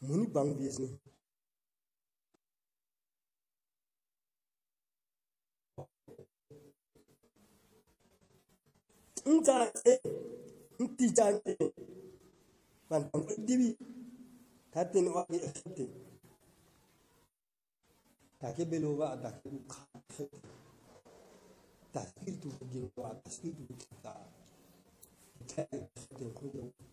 muni bang biasni nta nti jante ban dibi katin wa bi khate take belo ba da ta skirtu gi wa skirtu ta